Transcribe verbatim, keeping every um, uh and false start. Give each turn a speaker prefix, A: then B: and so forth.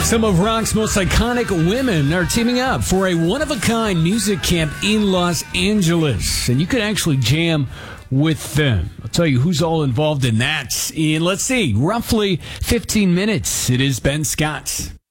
A: Some of rock's most iconic women are teaming up for a one-of-a-kind music camp in Los Angeles. And you could actually jam with them. I'll tell you who's all involved in that in, let's see, roughly fifteen minutes. It is Ben Scott.